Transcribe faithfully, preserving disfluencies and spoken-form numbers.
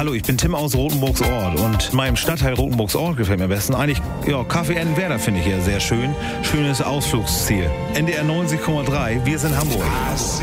Hallo, ich bin Tim aus Rotenburgs Ort und meinem Stadtteil Rotenburgs Ort gefällt mir am besten. Eigentlich, ja, Café Endenwerder finde ich hier sehr schön. Schönes Ausflugsziel. N D R neunzig Komma drei, wir sind Hamburg.